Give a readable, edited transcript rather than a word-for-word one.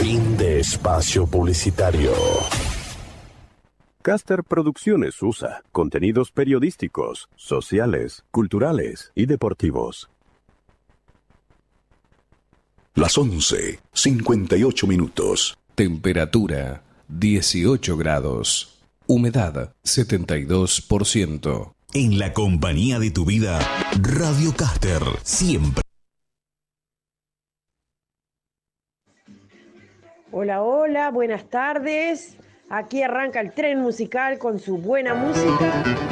Fin de espacio publicitario. Caster Producciones USA. Contenidos periodísticos, sociales, culturales y deportivos. Las 11:58. Temperatura 18 grados. Humedad 72%. En la compañía de tu vida, Radio Caster, siempre. Hola, hola, buenas tardes. Aquí arranca el tren musical con su buena música.